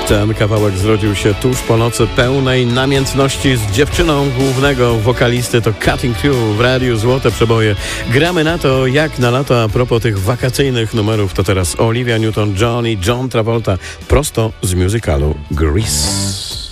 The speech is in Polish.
Ten kawałek zrodził się tuż po nocy pełnej namiętności z dziewczyną głównego wokalisty. To Cutting Crew w Radiu Złote Przeboje. Gramy na to jak na lato. A propos tych wakacyjnych numerów, to teraz Olivia Newton-John i John Travolta prosto z musicalu Grease.